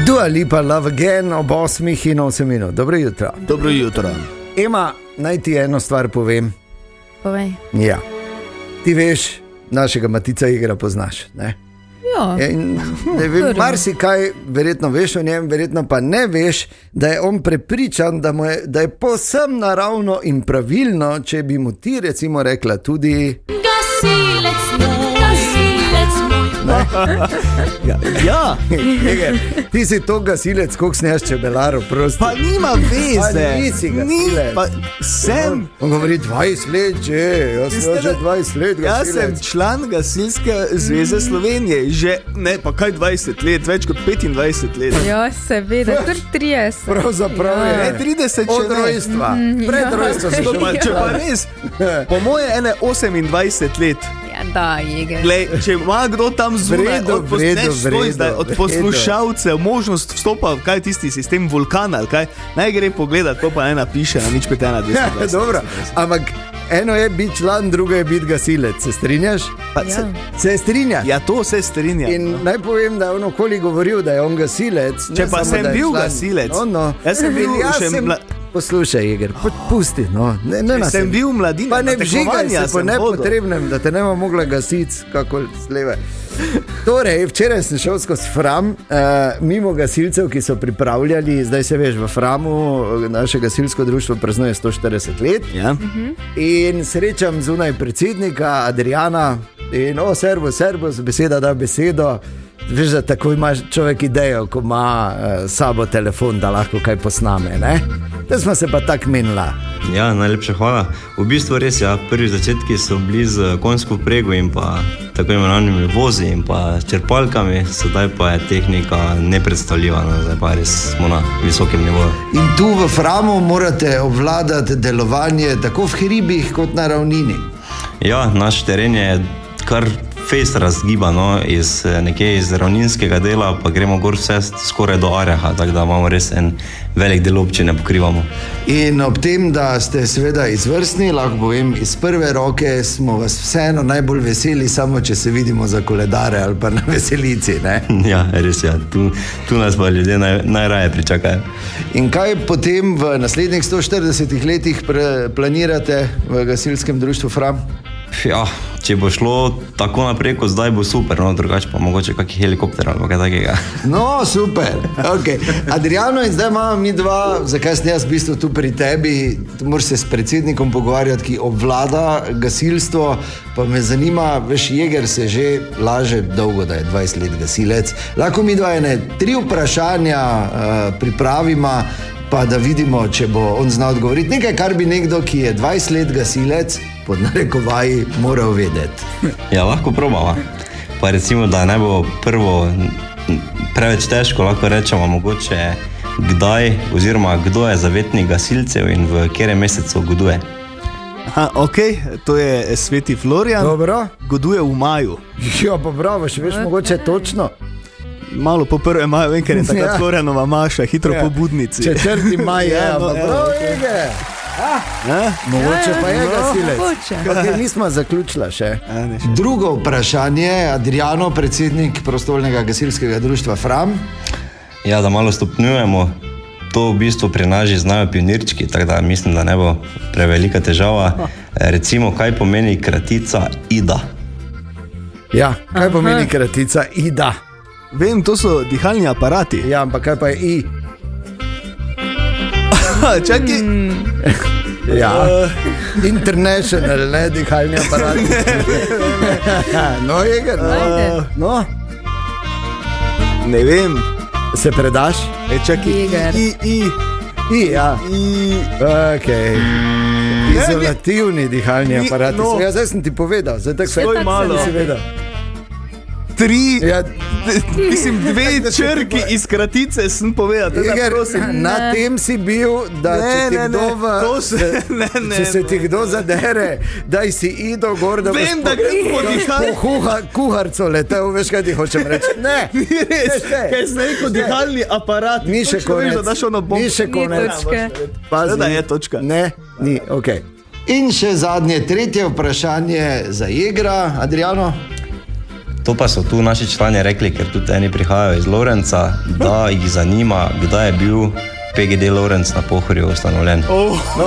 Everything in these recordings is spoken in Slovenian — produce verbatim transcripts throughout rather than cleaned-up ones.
Dua Lipa, Love Again ob osmih in osem minut. Dobro jutro. Dobro jutro. Ema, naj ti eno stvar povem. Povej. Ja. Ti veš, našega Matica Igra poznaš, ne? Ja. In, ne vem, marsikaj verjetno veš o njem, verjetno pa ne veš, da je on prepričan, da, mu je, da je povsem naravno in pravilno, če bi mu ti recimo rekla tudi gasilec moj, gasilec moj. Ja, ja. Eger, ti si to gasilec, koliko sneš čebelaro, prosti. Pa nima veze. Pa nisi gasilec. Ni, pa sem. On govori dvajset let že, jaz sem že dvajset let gasilec. Jaz sem član Gasilske zveze Slovenije, že ne, pa kaj dvajset let, več kot petindvajset let. Ja, seveda, tudi trideset. Pravzaprav je. Ne, trideset še Od rojstva, pred rojstvom si To pa, že. če pa res, po moje ene osemindvajset let. Ja, da, Igor. Glej, če ima kdo tam zunaj Vredo, od, pos, vredo, ne, stoj vredo, zdaj, od vredo. poslušalcev možnost vstopa v kaj tisti sistem vulkana, ali kaj, naj gre pogledat, to pa ne napiše na nič pet ena Ja, dvajset. dobro, ampak eno je biti član, drugo je biti gasilec, se strinjaš? Pa, Ja. se, Se strinjaš? ja, to se strinja. In naj povem, da je on okoli govoril, da je on gasilec. Če ne pa samo, sem da je bil član. gasilec. No, no. Jaz sem bil Jaz še sem- mla- Poslušaj, Igor, pu- pusti, no. Ne, ne nas- Sem bil mladina, Pa ne na vžigaj tekmovanja se po sem hodil. nepotrebnem, da te nema mogla gasiti, kako sleve. Torej, včeraj sem šel skozi Fram, uh, mimo gasilcev, ki so pripravljali, zdaj se veš, v Framu naše gasilsko društvo praznuje sto štirideset let. Ja. In srečam zunaj predsednika Adriana in o, servus, servus, beseda da besedo. Veš, da tako ima človek idejo, ko ima uh, sabo telefon, da lahko kaj posname, ne? Da smo se pa tako menila. Ja, najlepša hvala. V bistvu res, ja, prvi začetki so bili z konjsko vprego in pa tako imenovanimi vozi in pa črpalkami, sedaj pa je tehnika nepredstavljiva, no, zdaj pa res smo na visokem nivoju. In tu v Framu morate obvladati delovanje tako v hribih kot na ravnini. Ja, naš teren je kar fejst razgiban, no, iz, nekje iz ravninskega dela, pa gremo gor vse skoraj do Areha, tako da imamo res en velik del občine pokrivamo. In ob tem, da ste seveda izvrstni, lahko povem, iz prve roke smo vas vseeno najbolj veseli, samo če se vidimo za koledare ali pa na veselici, ne? Ja, res je, ja. tu, tu nas pa ljudje naj, najraje pričakajo. In kaj potem v naslednjih sto štiridesetih letih pre, planirate v gasilskem društvu Fram? Ja, če bo šlo tako naprej, kot zdaj, bo super, no, drugače pa mogoče kakšen helikopter ali kaj takega. No, super, okay. Adriano, in zdaj imamo mi dva, zakaj sem jaz v bistvu tu pri tebi, tu moraš se s predsednikom pogovarjati, ki obvlada gasilstvo, pa me zanima, veš, Jeger se že laže dolgo, da je dvajset let gasilec. Lahko mi dva ene tri vprašanja uh, pripravimo, pa da vidimo, če bo on znal odgovoriti. Nekaj, kar bi nekdo, ki je dvajset let gasilec, pod narekovaji, moral vedeti. Ja, lahko probava. Pa recimo, da ne bo prvo preveč težko, lahko rečemo mogoče kdaj oziroma kdo je zavetnik gasilcev in v katerem mesecu goduje. Aha, ok, to je Sveti Florian. Dobro. Goduje v maju. Ja, pa bravo, še veš mogoče točno. Malo po prvem maju, vem, ker je takrat Ja. Florianova maša, hitro Ja. po budnici. Četrti maj je, Ja, no, ampak evo, prav ok. je. Ja? Mogoče pa je No, gasilec. mogoče. Okay, nismo zaključila še. Ja, ne še. Drugo vprašanje, Adriano, predsednik prostovoljnega gasilskega društva Fram. Ja, da malo stopnjujemo, to v bistvu pri nas že znajo pionirčki, tako da mislim, da ne bo prevelika težava. Recimo, kaj pomeni kratica I D A? Ja, kaj pomeni kratica I D A? Vem, to so dihalni aparati. Ja, ampak kaj pa je I? Čakaj. Ja, international, ne dihalni aparat. No, Jeger, no. Ajde. no. Ne vem. Se predaš? E, čakaj. Jeger. I, i, I, ja. i. Okay. Izolativni dihalni Ni- aparati. no. Ja, zdaj sem ti povedal, zdaj tako Stoj tako malo. nisi vedel. Tri, Ja, mislim, dve da si črki ti po- iz kratice sem povedal. tako da Jeger, prosim. na tem si bil, da Ne, če ti ne, kdo ne, v, to se- ne, ne, če se ne. ti kdo zadere, daj si ido gor, da boš Vem, po- da grem po da boš dihal- po kuha, kuharco letel, veš kaj ti hočem reči. Ne, Ni res, Ne, ne. kaj sem rekel, dihalni aparat. Ni še Točno veš, konec. da daš ono bombo. Ni še Ni konec. točke. Pazi. Da je točka. Ne, ni, ok. In še zadnje, tretje vprašanje za Jegra, Adriano. To pa so tu naši člani rekli, ker tudi eni prihajajo iz Lorenca, da jih zanima, kdaj je bil P G D Lorenc na Pohorju ustanovljen. Oh. No.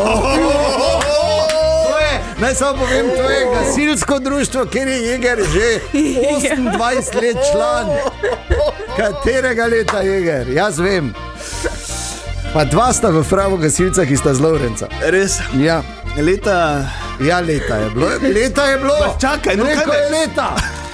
Naj samo povem, to je gasilsko društvo, kjer je Jeger že osemindvajset let član. Katerega leta Jeger? Jaz vem. Pa dva sta v Framu gasilca, ki sta z Lorenca. Res? Ja. Leta... Ja, leta je bilo. Leta je bilo. Pa čakaj, no kaj Rekel me... je leta.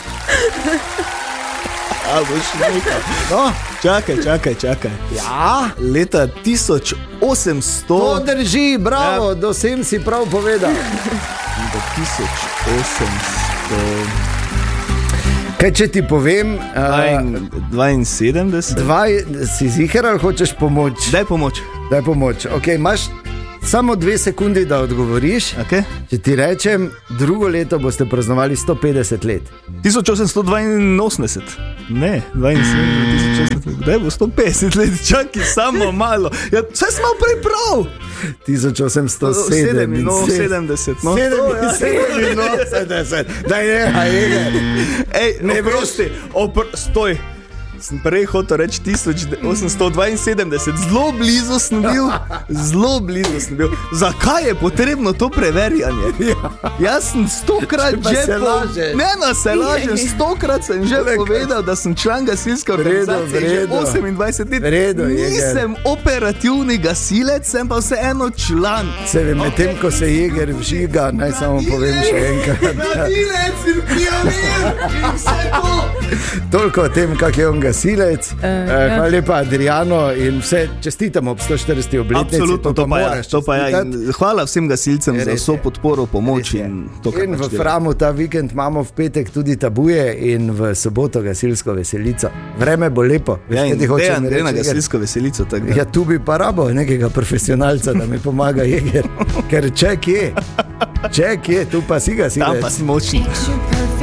A, boš nekaj. No. Čakaj, čakaj, čakaj. Ja. Leta tisoč osemsto... To drži, bravo, ja. Do sem si prav povedal. Do tisoč osemsto... Kaj če ti povem? dvainsedemdeset? Dvaj, si ziher ali hočeš pomoč? Daj pomoč. Daj pomoč. Ok, imaš samo dve sekundi, da odgovoriš. Okay. Če ti rečem, drugo leto boste praznovali sto petdeset let. tisoč osemsto dvainosemdeset. Ne, dvainsedemdeset, tisoč osemsto. Kdaj bo sto petdeset let? Čakaj, samo malo. Ja, vse smo prej prav. tisoč osemsto sedeminsedemdeset. No, sedeminsedemdeset. Daj neha, Jeger. Ej, ne prosti, opr... stoj. Sem prej hotel reči tisoč osemsto dvainsedemdeset, zelo blizu sem bil, zelo blizu sem bil. Zakaj je potrebno to preverjanje? Jaz sem stokrat že lažeš. Ne, no, se lažem, stokrat sem že povedal, da sem član gasilske organizacije že osemindvajset let. Vredo, nisem operativni gasilec, sem pa vseeno član. Se vem, med tem, ko se Jeger vžiga, naj samo povem še enkrat. Gasilec in pionir in vse to. Toliko o tem, kak je on gasilec. Uh, uh, hvala lepa, Adriano, in vse čestitamo ob sto štirideseti obletnici. Absolutno, to, to pa je. To pa je. Hvala vsem gasilcem za vso podporo, pomoč. In, to, in v Framu ta vikend imamo v petek tudi tabuje in v soboto gasilsko veselico. Vreme bo lepo. Ja, in Dejan gre na gasilsko veselico. Tak, ja, tu bi pa rabo nekega profesionalca, da mi pomaga Jeger. Ker ček je, ček je, tu pa si gasilec. Tam pa si močni.